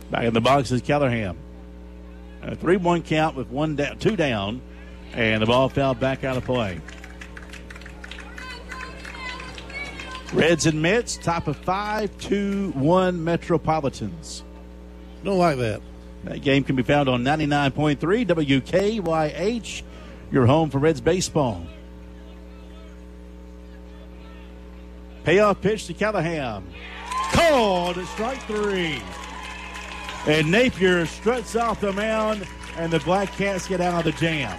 Back in the box is Kellerham. A 3-1 count with 2 down, and the ball fell back out of play. Reds and Mets, top of 5-2-1 Metropolitans. Don't like that. That game can be found on 99.3 WKYH, your home for Reds baseball. Payoff pitch to Kellerham. Called at strike 3. And Napier struts off the mound, and the Black Cats get out of the jam.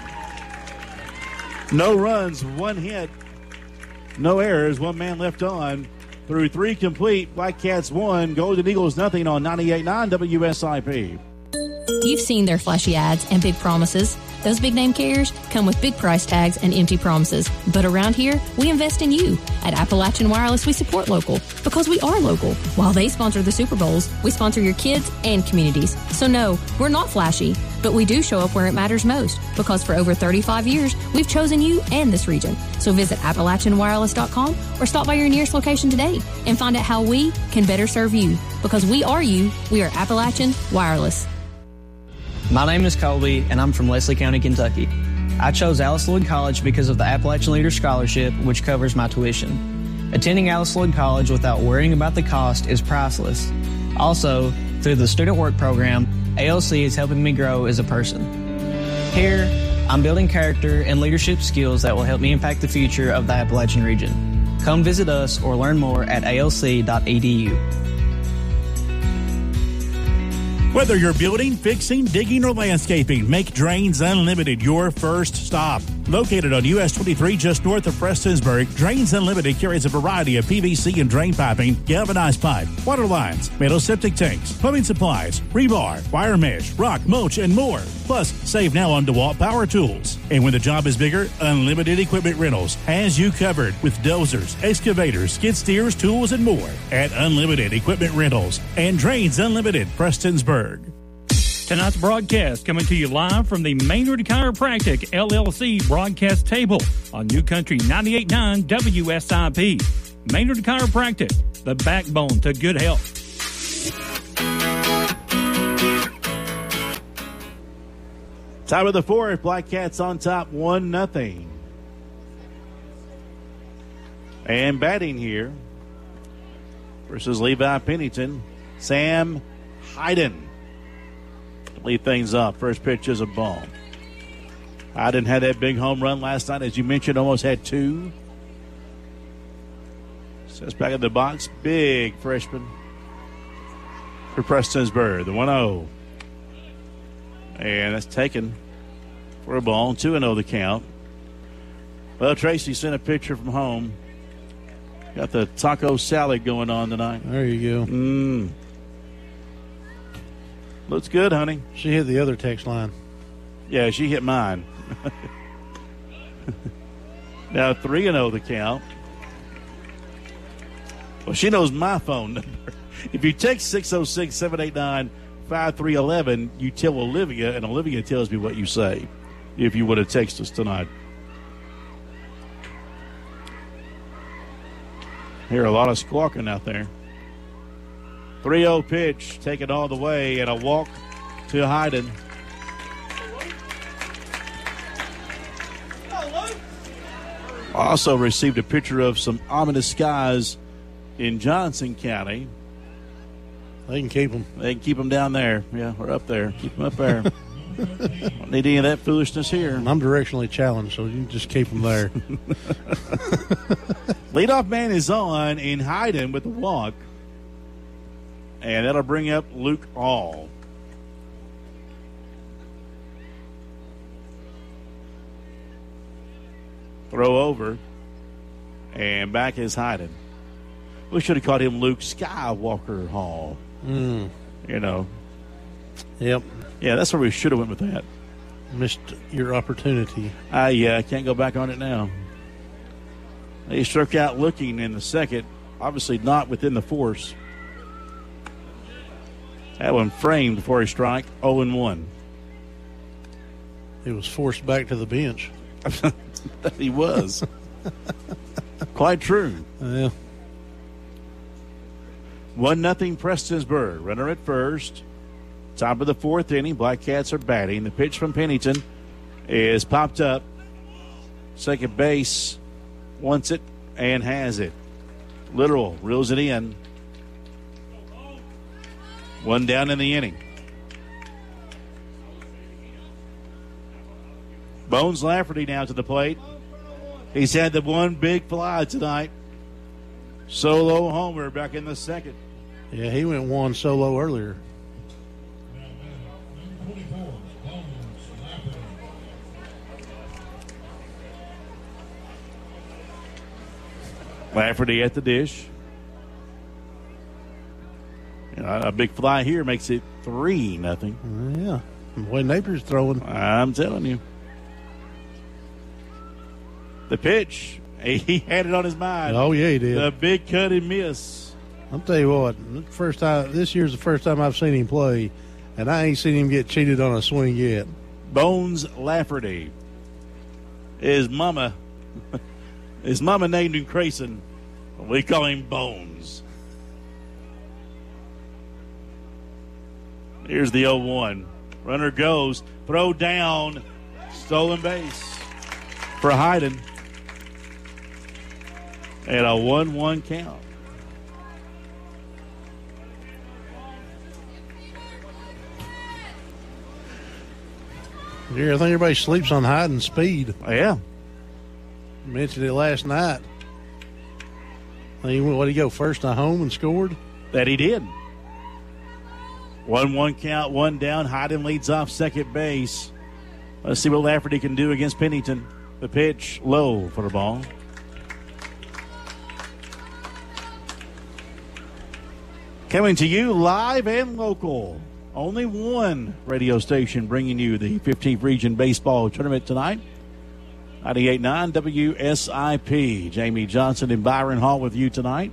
No runs, 1 hit, no errors, 1 man left on. Through 3 complete, Black Cats 1, Golden Eagles nothing on 98.9 WSIP. You've seen their flashy ads and big promises. Those big name carriers come with big price tags and empty promises. But around here, we invest in you. At Appalachian Wireless, we support local because we are local. While they sponsor the Super Bowls, we sponsor your kids and communities. So no, we're not flashy, but we do show up where it matters most because for over 35 years, we've chosen you and this region. So visit AppalachianWireless.com or stop by your nearest location today and find out how we can better serve you. Because we are you, we are Appalachian Wireless. My name is Colby, and I'm from Leslie County, Kentucky. I chose Alice Lloyd College because of the Appalachian Leader Scholarship, which covers my tuition. Attending Alice Lloyd College without worrying about the cost is priceless. Also, through the Student Work Program, ALC is helping me grow as a person. Here, I'm building character and leadership skills that will help me impact the future of the Appalachian region. Come visit us or learn more at alc.edu. Whether you're building, fixing, digging, or landscaping, make Drains Unlimited your first stop. Located on US 23 just north of Prestonsburg, Drains Unlimited carries a variety of PVC and drain piping, galvanized pipe, water lines, metal septic tanks, plumbing supplies, rebar, wire mesh, rock, mulch, and more. Plus, save now on DeWalt power tools. And when the job is bigger, Unlimited Equipment Rentals has you covered with dozers, excavators, skid steers, tools, and more at Unlimited Equipment Rentals and Drains Unlimited, Prestonsburg. Tonight's broadcast coming to you live from the Maynard Chiropractic LLC broadcast table on New Country 98.9 WSIP. Maynard Chiropractic, the backbone to good health. Top of the 4th, Black Cats on top 1-0. And batting here versus Levi Pennington, Sam Hyden. Lead things up. First pitch is a ball. Hyden had that big home run last night, as you mentioned, almost had 2. Sets back in the box. Big freshman for Prestonsburg. The 1-0. And that's taken for a ball. 2-0 the count. Well, Tracy sent a picture from home. Got the taco salad going on tonight. There you go. Looks good, honey. She hit the other text line. Yeah, she hit mine. Now 3-0 the count. Well, she knows my phone number. If you text 606-789-5311, you tell Olivia, and Olivia tells me what you say if you would have texted us tonight. Hear a lot of squawking out there. 3-0 pitch, taken all the way, and a walk to Hyden. Also received a picture of some ominous skies in Johnson County. They can keep them. They can keep them down there. Yeah, we're up there. Keep them up there. Don't need any of that foolishness here. I'm directionally challenged, so you can just keep them there. Leadoff man is on in Hyden with the walk. And that'll bring up Luke All. Throw over. And back is Hyden. We should have called him Luke Skywalker Hall. You know. Yep. Yeah, that's where we should have went with that. Missed your opportunity. I can't go back on it now. He struck out looking in the second. Obviously not within the force. That one framed before he strike. 0-1. He was forced back to the bench. He was. Quite true. Yeah. 1-0 Prestonsburg. Runner at first. Top of the fourth inning. Black Cats are batting. The pitch from Pennington is popped up. Second base wants it and has it. Literal reels it in. One down in the inning. Bones Lafferty now to the plate. He's had the one big fly tonight. Solo homer back in the second. Yeah, he went one solo earlier. Lafferty at the dish. A big fly here makes it 3-0. Yeah, the way Napier's throwing. I'm telling you. The pitch, he had it on his mind. Oh, yeah, he did. The big cut and miss. I'll tell you what, this year's the first time I've seen him play, and I ain't seen him get cheated on a swing yet. Bones Lafferty. His mama named him Crayson. We call him Bones. Here's the 0-1. Runner goes. Throw down. Stolen base for Hyden. And a 1-1 count. Yeah, I think everybody sleeps on Hyden's speed. Yeah. Mentioned it last night. What did he go, first to home and scored? That he did. 1-1 count, one down. Hyden leads off second base. Let's see what Lafferty can do against Pennington. The pitch low for the ball. Coming to you live and local. Only one radio station bringing you the 15th Region Baseball Tournament tonight. 98.9 WSIP. Jamie Johnson and Byron Hall with you tonight.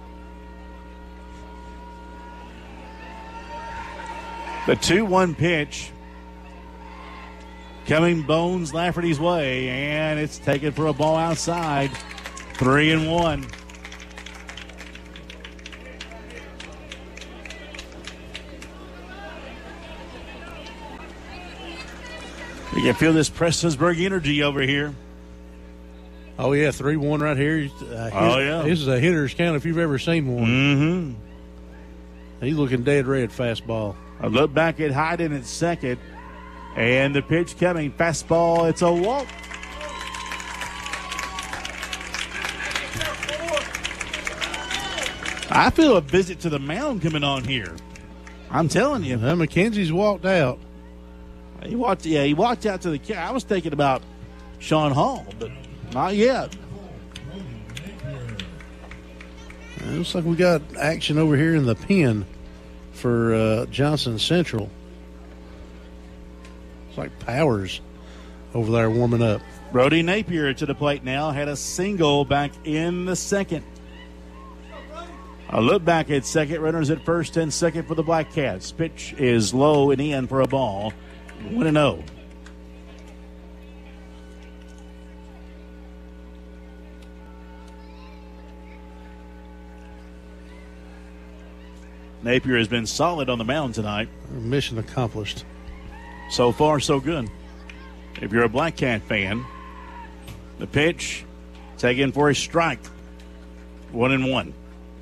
The 2-1 pitch coming Bones Lafferty's way, and it's taken for a ball outside. 3-1. You can feel this Prestonsburg energy over here. Oh, yeah, 3-1 right here. Yeah. This is a hitter's count if you've ever seen one. Mm-hmm. He's looking dead red fastball. A look back at Hyden at second. And the pitch coming. Fastball. It's a walk. I feel a visit to the mound coming on here. I'm telling you. McKenzie's walked out. He walked out to the. I was thinking about Sean Hall, but not yet. It looks like we got action over here in the pen for Johnson Central. It's like Powers over there warming up. Brody Napier to the plate now. Had a single back in the second. A look back at second. Runners at first and second for the Black Cats. Pitch is low and in for a ball. 1-0. Napier has been solid on the mound tonight. Mission accomplished. So far, so good. If you're a Black Cat fan, the pitch taken for a strike. 1-1.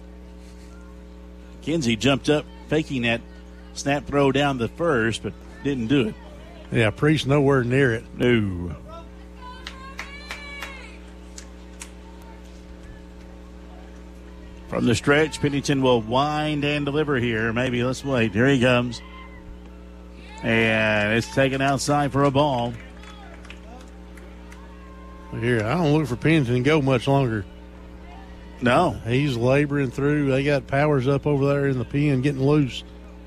Kinsey jumped up, faking that snap throw down the first, but didn't do it. Yeah, Priest nowhere near it. No. From the stretch, Pennington will wind and deliver here. Maybe, let's wait. Here he comes. And it's taken outside for a ball. Here, I don't look for Pennington to go much longer. No. He's laboring through. They got Powers up over there in the pen getting loose.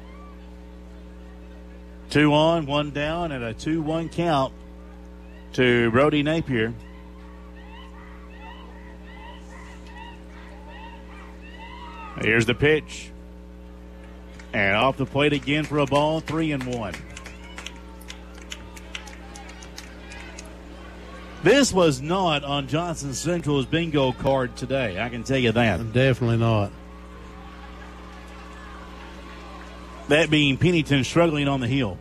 2 on, 1 down, and a 2-1 count to Brody Napier. Here's the pitch. And off the plate again for a ball, 3-1. This was not on Johnson Central's bingo card today, I can tell you that. Definitely not. That being Pennington struggling on the hill.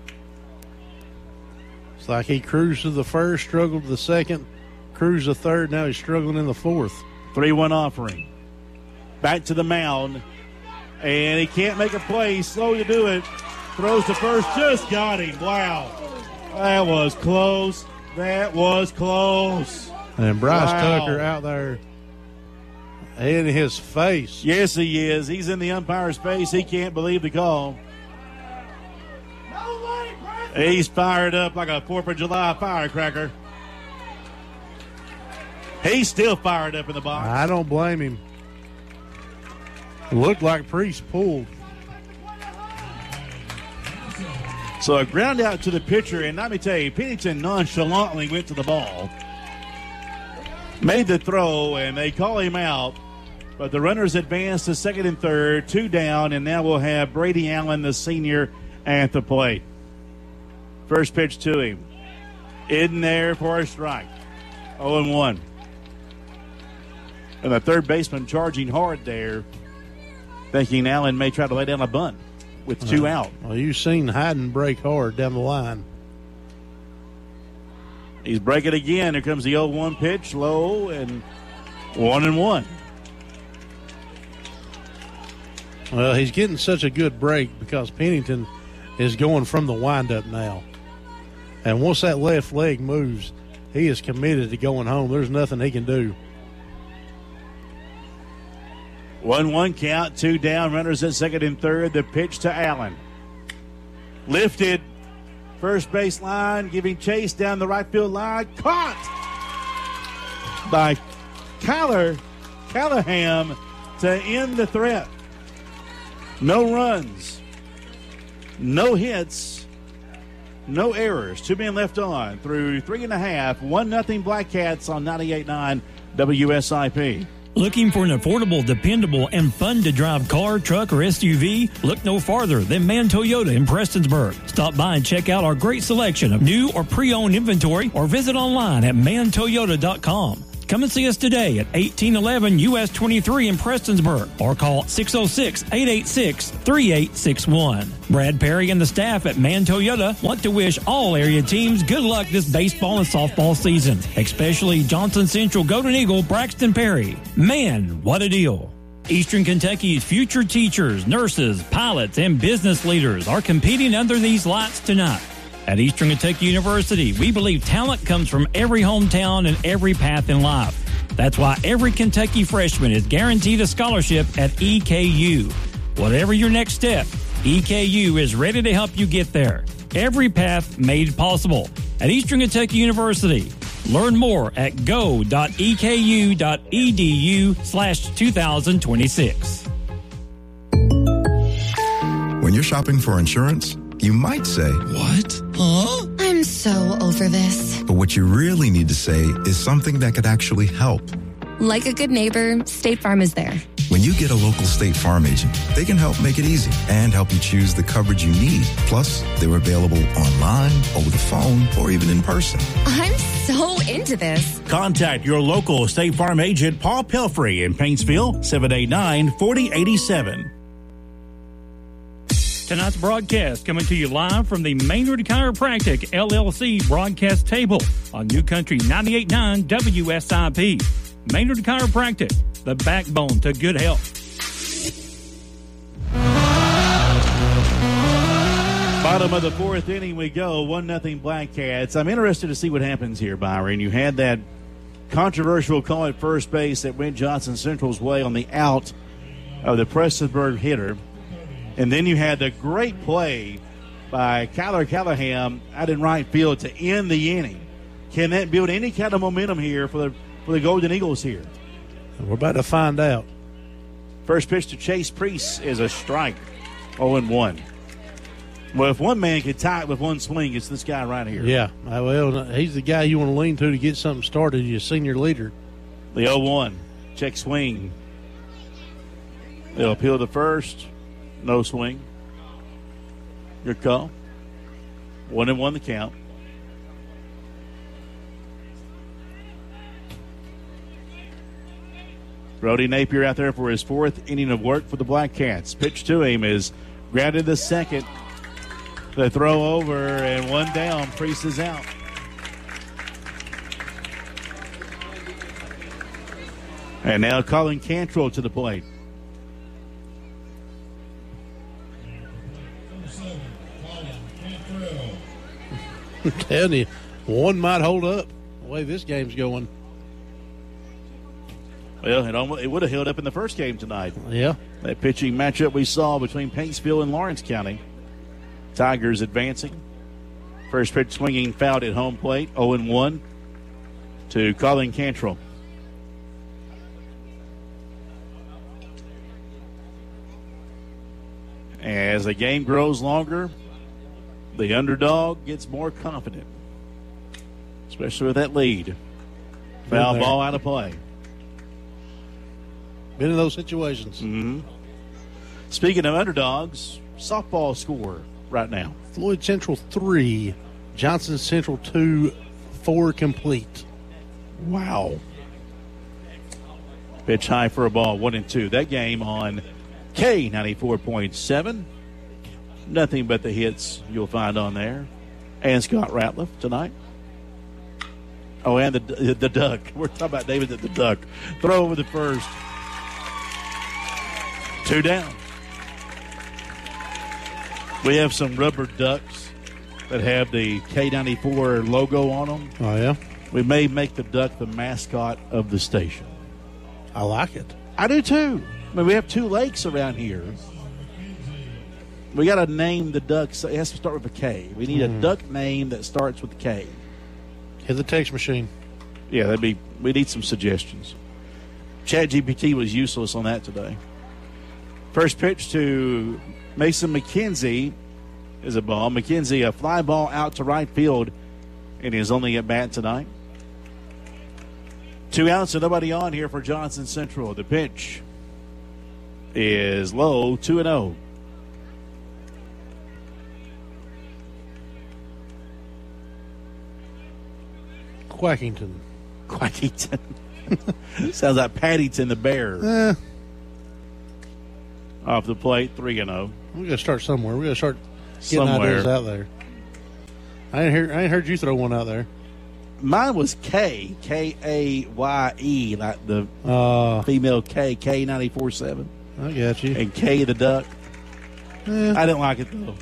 It's like he cruised to the first, struggled to the second, cruised the third, now he's struggling in the fourth. 3-1 offering. Back to the mound. And he can't make a play. Slow to do it. Throws to first. Just got him. Wow. That was close. That was close. And Bryce Tucker out there in his face. Yes, he is. He's in the umpire's face. He can't believe the call. He's fired up like a 4th of July firecracker. He's still fired up in the box. I don't blame him. It looked like Priest pulled. So a ground out to the pitcher, and let me tell you, Pennington nonchalantly went to the ball. Made the throw, and they call him out. But the runners advance to second and third, 2 down, and now we'll have Brady Allen, the senior, at the plate. First pitch to him. In there for a strike. 0-1. And the third baseman charging hard there, thinking Allen may try to lay down a bunt with 2 out. Well, you've seen Hayden break hard down the line. He's breaking again. Here comes the 0-1 pitch, low, and 1-1. Well, he's getting such a good break because Pennington is going from the windup now. And once that left leg moves, he is committed to going home. There's nothing he can do. 1-1 count, 2 down, runners at second and third. The pitch to Allen. Lifted, first base line, giving chase down the right field line. Caught by Callahan to end the threat. No runs, no hits, no errors. 2 men left on through 3.5. 1-0 Black Cats on 98.9 WSIP. Looking for an affordable, dependable, and fun-to-drive car, truck, or SUV? Look no farther than Mann Toyota in Prestonsburg. Stop by and check out our great selection of new or pre-owned inventory or visit online at mantoyota.com. Come and see us today at 1811 US 23 in Prestonsburg or call 606-886-3861. Brad Perry and the staff at Mann Toyota want to wish all area teams good luck this baseball and softball season, especially Johnson Central Golden Eagle Braxton Perry. Man, what a deal. Eastern Kentucky's future teachers, nurses, pilots, and business leaders are competing under these lights tonight. At Eastern Kentucky University, we believe talent comes from every hometown and every path in life. That's why every Kentucky freshman is guaranteed a scholarship at EKU. Whatever your next step, EKU is ready to help you get there. Every path made possible at Eastern Kentucky University. Learn more at go.eku.edu/2026. When you're shopping for insurance, you might say, "What? Huh?" I'm so over this. But what you really need to say is something that could actually help. Like a good neighbor, State Farm is there. When you get a local State Farm agent, they can help make it easy and help you choose the coverage you need. Plus, they're available online, over the phone, or even in person. I'm so into this. Contact your local State Farm agent, Paul Pelfrey in Paintsville, 789-4087. Tonight's broadcast coming to you live from the Maynard Chiropractic LLC broadcast table on New Country 98.9 WSIP. Maynard Chiropractic, the backbone to good health. Bottom of the 4th inning we go, 1-0 Black Cats. I'm interested to see what happens here, Byron. You had that controversial call at first base that went Johnson Central's way on the out of the Prestonsburg hitter. And then you had the great play by Kyler Callahan out in right field to end the inning. Can that build any kind of momentum here for the Golden Eagles here? We're about to find out. First pitch to Chase Priest is a strike, 0-1. Well, if one man can tie it with one swing, it's this guy right here. Yeah, well, he's the guy you want to lean to get something started, your senior leader. The 0-1, check swing. They'll appeal to first. No swing. Good call. 1-1 the count. Brody Napier out there for his 4th inning of work for the Black Cats. Pitch to him is Grounded the second. The throw over and one down. Priest is out. And now Colin Cantrell to the plate. I'm telling you, one might hold up the way this game's going. Well, it would have held up in the first game tonight. Yeah. That pitching matchup we saw between Paintsville and Lawrence County. Tigers advancing. First pitch swinging, fouled at home plate. 0-1 to Colin Cantrell. As the game grows longer, the underdog gets more confident, especially with that lead. Foul ball out of play. Been in those situations. Mm-hmm. Speaking of underdogs, softball score right now. Floyd Central 3, Johnson Central 2, 4 complete. Wow. Pitch high for a ball, 1-2. That game on K94.7. Nothing but the hits you'll find on there. And Scott Ratliff tonight. Oh, and the duck. We're talking about David the duck. Throw over the first. 2 down. We have some rubber ducks that have the K94 logo on them. Oh, yeah? We may make the duck the mascot of the station. I like it. I do, too. I mean, we have 2 lakes around here. We got to name the ducks. It has to start with a K. We need a duck name that starts with a K. Hit the text machine. Yeah, we need some suggestions. ChatGPT was useless on that today. First pitch to Mason McKenzie is a ball. McKenzie, a fly ball out to right field in his only at bat tonight. 2 outs and nobody on here for Johnson Central. The pitch is low, 2-0. Quackington. Sounds like Paddington the Bear. Off the plate, 3-0. We got to start somewhere. We got to start getting somewhere ideas out there. I ain't heard you throw one out there. Mine was K, K-A-Y-E, like the female K, K94.7. I got you. And K the duck. I didn't like it, though.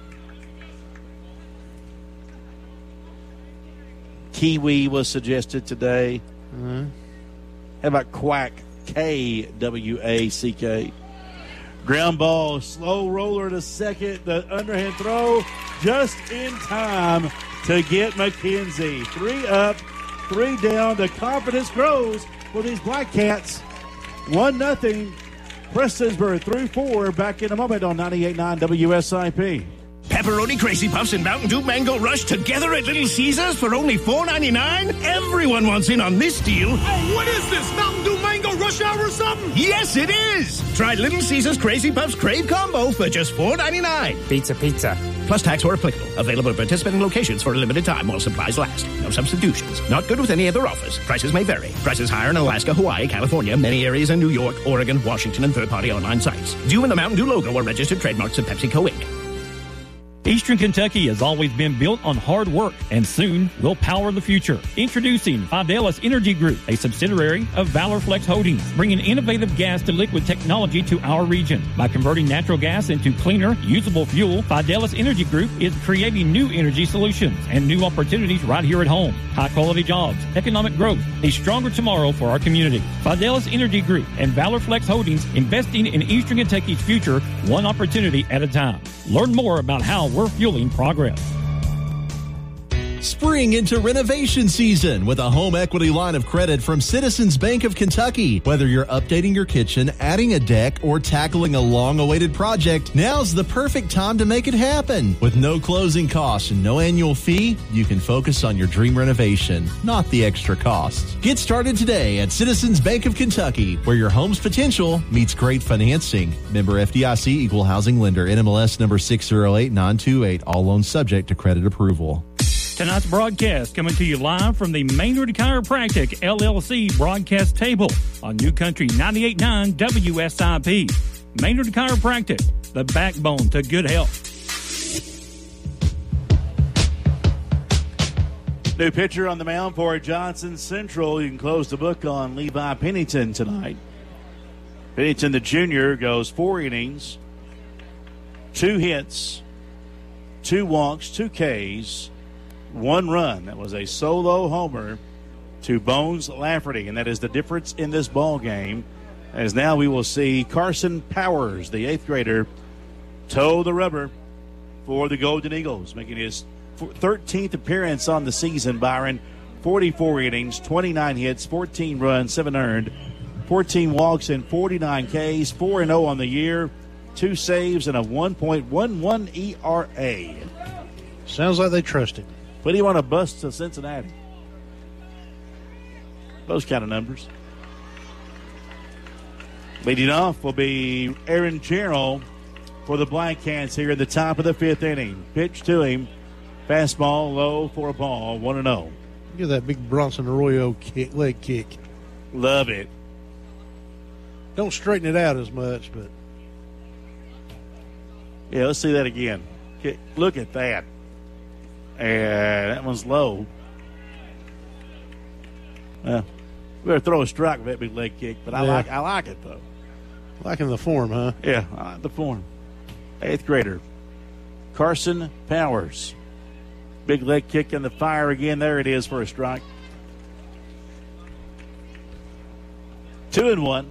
Kiwi was suggested today. How about Quack, K-W-A-C-K. Ground ball, slow roller to second. The underhand throw just in time to get McKenzie. 3 up, 3 down. The confidence grows for these Black Cats. 1-0. Prestonsburg through 4. Back in a moment on 98.9 WSIP. Pepperoni Crazy Puffs and Mountain Dew Mango Rush together at Little Caesars for only $4.99? Everyone wants in on this deal. Hey, what is this? Mountain Dew Mango Rush Hour or something? Yes, it is. Try Little Caesars Crazy Puffs Crave Combo for just $4.99. Pizza. Plus tax or applicable. Available at participating locations for a limited time while supplies last. No substitutions. Not good with any other offers. Prices may vary. Prices higher in Alaska, Hawaii, California, many areas in New York, Oregon, Washington, and third-party online sites. Due in the Mountain Dew logo or registered trademarks of PepsiCo, Inc. Eastern Kentucky has always been built on hard work, and soon will power the future. Introducing Fidelis Energy Group, a subsidiary of Valor Flex Holdings, bringing innovative gas to liquid technology to our region. By converting natural gas into cleaner, usable fuel, Fidelis Energy Group is creating new energy solutions and new opportunities right here at home. High-quality jobs, economic growth, a stronger tomorrow for our community. Fidelis Energy Group and Valor Flex Holdings, investing in Eastern Kentucky's future, one opportunity at a time. Learn more about how we're fueling progress. Spring into renovation season with a home equity line of credit from Citizens Bank of Kentucky. Whether you're updating your kitchen, adding a deck, or tackling a long-awaited project, now's the perfect time to make it happen. With no closing costs and no annual fee, you can focus on your dream renovation, not the extra costs. Get started today at Citizens Bank of Kentucky, where your home's potential meets great financing. Member FDIC, Equal Housing Lender, NMLS number 608928. All loans subject to credit approval. Tonight's broadcast coming to you live from the Maynard Chiropractic LLC broadcast table on New Country 98.9 WSIP. Maynard Chiropractic, the backbone to good health. New pitcher on the mound for Johnson Central. You can close the book on Levi Pennington tonight. Pennington, the junior, goes 4 innings, 2 hits, 2 walks, 2 Ks, 1 run. That was a solo homer to Bones Lafferty, and that is the difference in this ball game. As now we will see Carson Powers, the 8th grader, toe the rubber for the Golden Eagles, making his 13th appearance on the season. Byron, 44 innings, 29 hits, 14 runs, 7 earned, 14 walks, and 49 Ks, 4-0 on the year, 2 saves, and a 1.11 ERA. Sounds like they trust him. Put him on a bus to Cincinnati. Those kind of numbers. Leading off will be Aaron Jarrell for the Black Cats here in the top of the 5th inning. Pitch to him. Fastball low for a ball, 1-0. Look at that big Bronson Arroyo leg kick. Love it. Don't straighten it out as much, but. Yeah, let's see that again. Look at that. And that one's low. We better throw a strike with that big leg kick, but I like it, though. Liking the form, huh? Yeah, I like the form. 8th grader, Carson Powers. Big leg kick in the fire again. There it is for a strike. 2-1.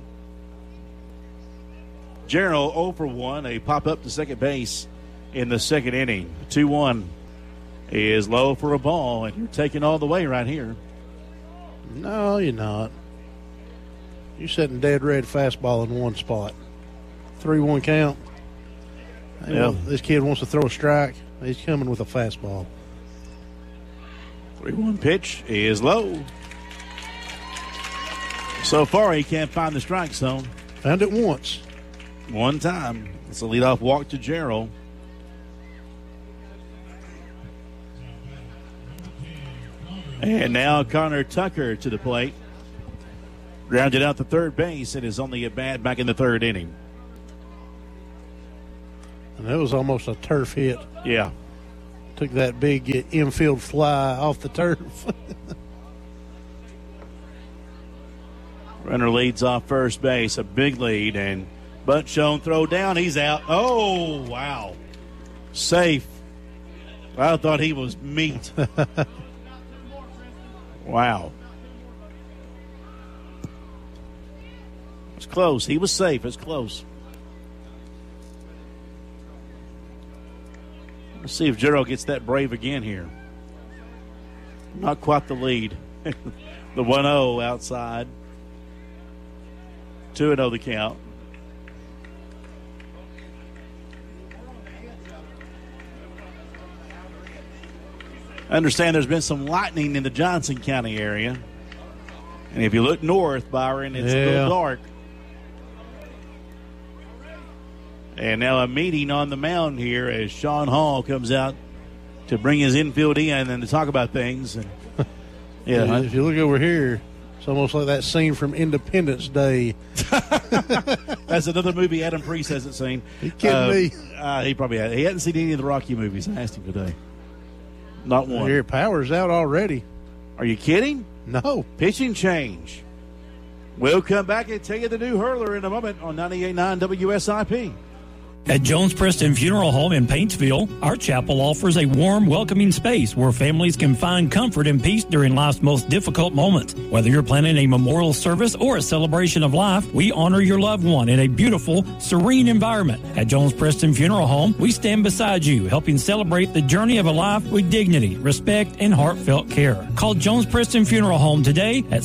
Jarrell 0 for 1. A pop up to second base in the 2nd inning. 2-1 is low for a ball, and you're taking all the way right here. No, you're not. You're setting dead red fastball in one spot. 3-1 count. Yeah. This kid wants to throw a strike. He's coming with a fastball. 3-1 pitch is low. So far, he can't find the strike zone. Found it once. One time. It's a leadoff walk to Jarrell. And now Connor Tucker to the plate. Grounded out to third base. It is only a bat back in the 3rd inning. And that was almost a turf hit. Yeah. Took that big infield fly off the turf. Runner leads off first base. A big lead. And bunt shown, throw down. He's out. Oh, wow. Safe. I thought he was meat. Wow. It's close. He was safe. It's close. Let's see if Jarrell gets that brave again here. Not quite the lead. The 1-0 outside. 2-0 the count. I understand there's been some lightning in the Johnson County area. And if you look north, Byron, it's a little dark. And now a meeting on the mound here as Sean Hall comes out to bring his infield in and to talk about things. And yeah, if you look over here, it's almost like that scene from Independence Day. That's another movie Adam Priest hasn't seen. He kidding me? He probably hasn't. He hadn't seen any of the Rocky movies. I asked him today. Not one. Your Power's out already. Are you kidding? No. Pitching change. We'll come back and tell you the new hurler in a moment on 98.9 WSIP. At Jones Preston Funeral Home in Paintsville, our chapel offers a warm, welcoming space where families can find comfort and peace during life's most difficult moments. Whether you're planning a memorial service or a celebration of life, we honor your loved one in a beautiful, serene environment. At Jones Preston Funeral Home, we stand beside you, helping celebrate the journey of a life with dignity, respect, and heartfelt care. Call Jones Preston Funeral Home today at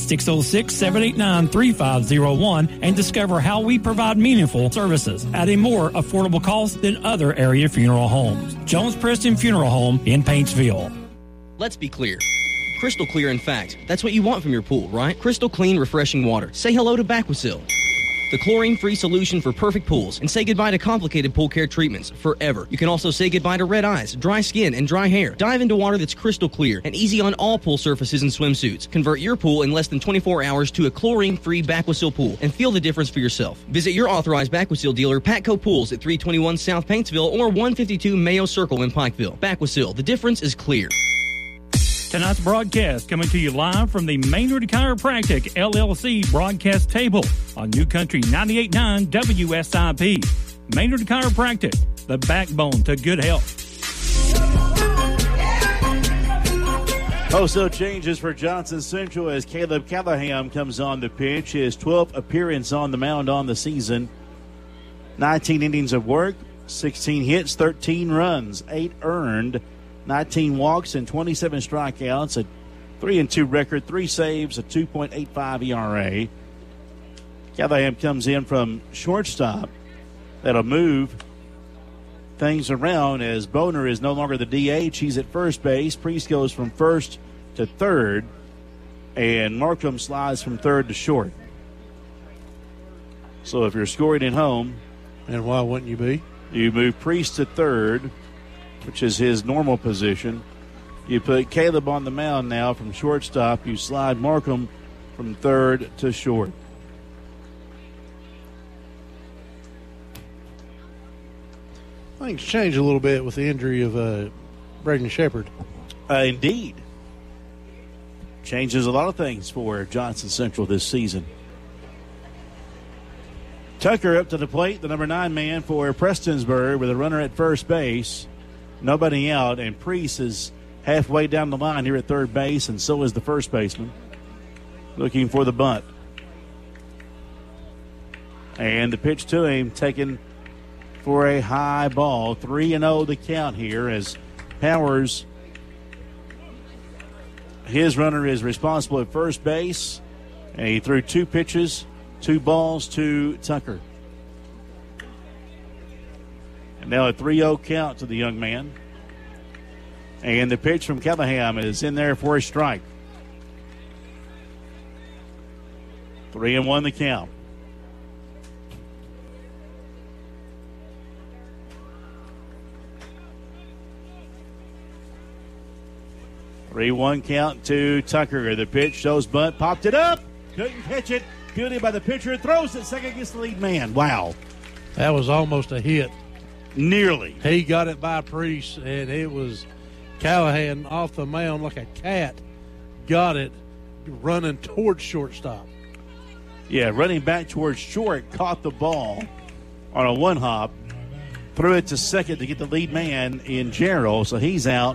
606-789-3501 and discover how we provide meaningful services at a more affordable cost than other area funeral homes. Jones Preston Funeral Home in Paintsville. Let's be clear. Crystal clear, in fact. That's what you want from your pool, right? Crystal clean, refreshing water. Say hello to Baquasil. the chlorine-free solution for perfect pools, and say goodbye to complicated pool care treatments forever. You can also say goodbye to red eyes, dry skin, and dry hair. Dive into water that's crystal clear and easy on all pool surfaces and swimsuits. Convert your pool in less than 24 hours to a chlorine-free Baquasil pool and feel the difference for yourself. Visit your authorized Baquasil dealer, Patco Pools, at 321 South Paintsville or 152 Mayo Circle in Pikeville. Baquasil, the difference is clear. Tonight's broadcast coming to you live from the Maynard Chiropractic LLC broadcast table on New Country 98.9 WSIP. Maynard Chiropractic, the backbone to good health. Also changes for Johnson Central as Caleb Callahan comes on the pitch. His 12th appearance on the mound on the season. 19 innings of work, 16 hits, 13 runs, 8 earned, 19 walks, and 27 strikeouts. A 3-2 record, 3 saves, a 2.85 ERA. Callahan comes in from shortstop. That'll move things around as Boner is no longer the DH. He's at first base. Priest goes from first to third, and Markham slides from third to short. So if you're scoring at home, and why wouldn't you be? You move Priest to third, which is his normal position. You put Caleb on the mound now from shortstop. You slide Markham from third to short. Things change a little bit with the injury of Braden Shepard. Indeed. Changes a lot of things for Johnson Central this season. Tucker up to the plate, the number 9 man for Prestonsburg with a runner at first base. Nobody out, and Priest is halfway down the line here at third base, and so is the first baseman. Looking for the bunt. And the pitch to him taken for a high ball. 3-0 the count here as Powers, his runner, is responsible at first base. And he threw 2 pitches, 2 balls to Tucker. And now a 3-0 count to the young man. And the pitch from Callahan is in there for a strike. 3-1 the count. Three-one count to Tucker. The pitch shows bunt, popped it up, couldn't catch it. Fielded by the pitcher, throws it second against the lead man. Wow. That was almost a hit. Nearly. He got it by Priest, and it was Callahan off the mound like a cat. Got it running towards shortstop. Yeah, running back towards short, caught the ball on a one-hop, threw it to second to get the lead man in Gerald, so he's out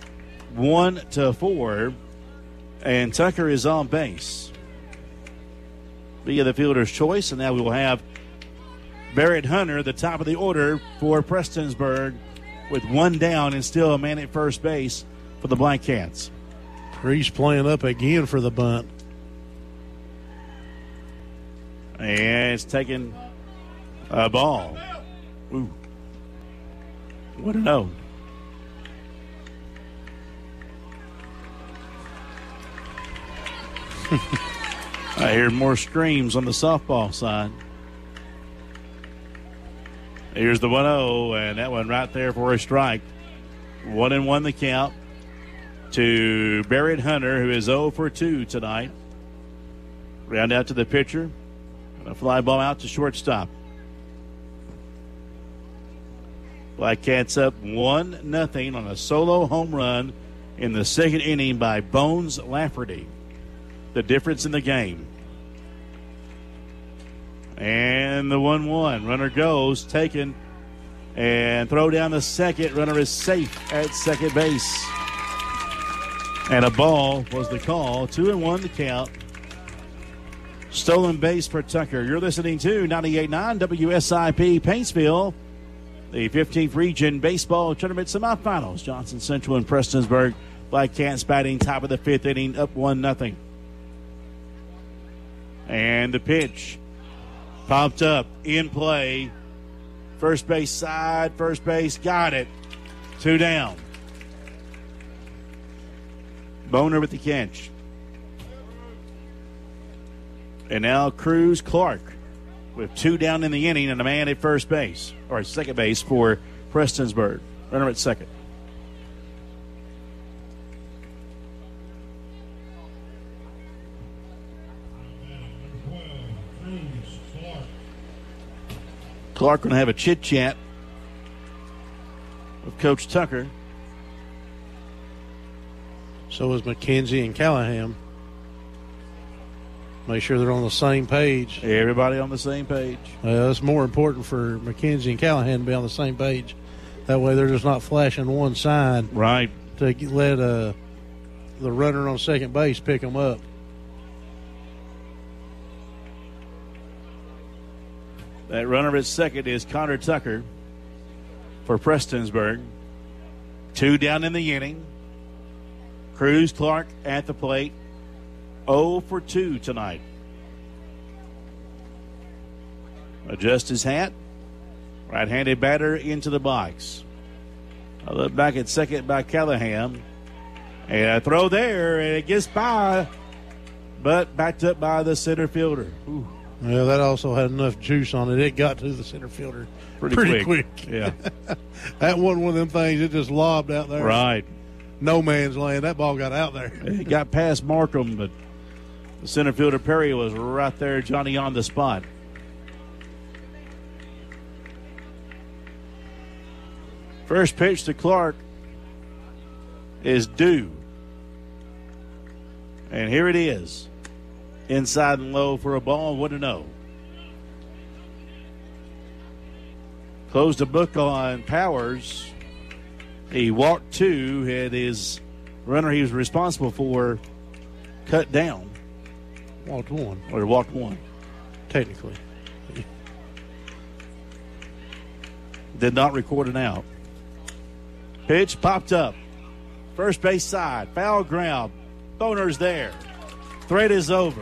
1-4, and Tucker is on base via the fielder's choice, and now we will have Barrett Hunter, the top of the order for Prestonsburg, with 1 down and still a man at first base for the Black Cats. Priest playing up again for the bunt. And it's taking a ball. Ooh. What a no. I hear more screams on the softball side. Here's the 1-0, and that one right there for a strike. 1-1 the count to Barrett Hunter, who is 0 for 2 tonight. Round out to the pitcher. A fly ball out to shortstop. Black Cats up 1-0 on a solo home run in the second inning by Bones Lafferty. The difference in the game. And the 1-1. Runner goes, taken, and throw down the second. Runner is safe at second base. And a ball was the call. 2-1 the count. Stolen base for Tucker. You're listening to 98.9 WSIP Paintsville. The 15th Region Baseball Tournament semifinals. Johnson Central and Prestonsburg. Black Cats batting top of the 5th inning, up 1-0. And the pitch popped up, in play. First base side, first base, got it. 2 down. Boner with the catch. And now Cruz Clark with 2 down in the inning and a man at first base, or second base for Prestonsburg. Runner at second. Clark going to have a chit-chat with Coach Tucker. So is McKenzie and Callahan. Make sure they're on the same page. Everybody on the same page. It's more important for McKenzie and Callahan to be on the same page. That way they're just not flashing one sign. Right. To let the runner on second base pick them up. That runner at second is Connor Tucker for Prestonsburg. 2 down in the inning. Cruz Clark at the plate. 0 for 2 tonight. Adjust his hat. Right-handed batter into the box. A look back at second by Callahan. And a throw there, and it gets by, but backed up by the center fielder. Ooh. Yeah, that also had enough juice on it. It got to the center fielder pretty quick. Yeah. That wasn't one of them things. It just lobbed out there. Right. No man's land. That ball got out there. It got past Markham, but the center fielder Perry was right there, Johnny, on the spot. First pitch to Clark is due. And here it is. Inside and low for a ball, 1-0. Closed the book on Powers. He walked 2, had his runner he was responsible for cut down. Walked 1. Or walked 1. Technically. Did not record an out. Pitch popped up. First base side. Foul ground. Boner's there. Threat is over.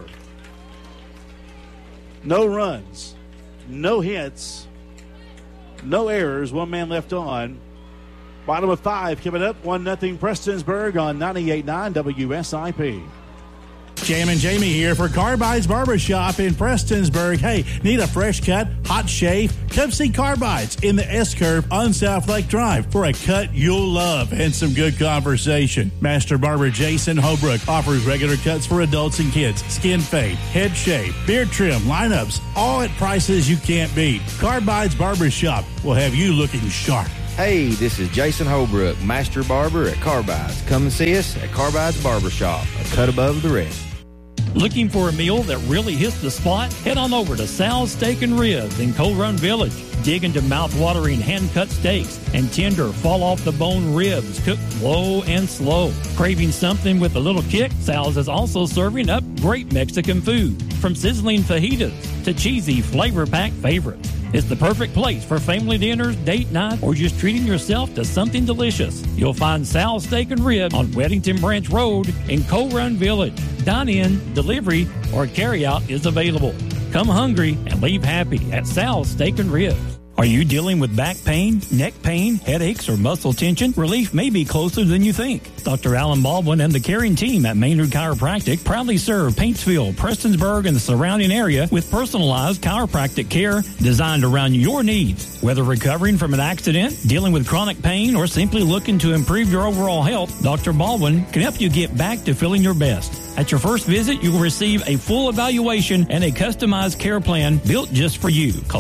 No runs. No hits. No errors. 1 man left on. Bottom of 5 coming up. 1-0 Prestonsburg on 98.9 WSIP. Jam and Jamie here for Carbides Barbershop in Prestonsburg. Hey, need a fresh cut, hot shave? Come see Carbides in the S-Curve on South Lake Drive for a cut you'll love and some good conversation. Master Barber Jason Holbrook offers regular cuts for adults and kids, skin fade, head shave, beard trim, lineups, all at prices you can't beat. Carbides Barbershop will have you looking sharp. Hey, this is Jason Holbrook, Master Barber at Carbides. Come and see us at Carbides Barbershop, a cut above the rest. Looking for a meal that really hits the spot? Head on over to Sal's Steak and Ribs in Coal Run Village. Dig into mouth-watering hand-cut steaks and tender, fall-off-the-bone ribs cooked low and slow. Craving something with a little kick? Sal's is also serving up great Mexican food, from sizzling fajitas to cheesy, flavor-packed favorites. It's the perfect place for family dinners, date night, or just treating yourself to something delicious. You'll find Sal's Steak and Ribs on Weddington Branch Road in Coal Run Village. Dine-in, delivery, or carry-out is available. Come hungry and leave happy at Sal's Steak and Ribs. Are you dealing with back pain, neck pain, headaches, or muscle tension? Relief may be closer than you think. Dr. Alan Baldwin and the caring team at Maynard Chiropractic proudly serve Paintsville, Prestonsburg, and the surrounding area with personalized chiropractic care designed around your needs. Whether recovering from an accident, dealing with chronic pain, or simply looking to improve your overall health, Dr. Baldwin can help you get back to feeling your best. At your first visit, you will receive a full evaluation and a customized care plan built just for you. Call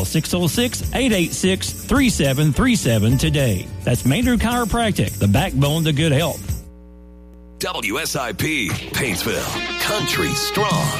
606-886-3737 today. That's Maynard Chiropractic, the backbone to good health. WSIP, Paintsville, country strong.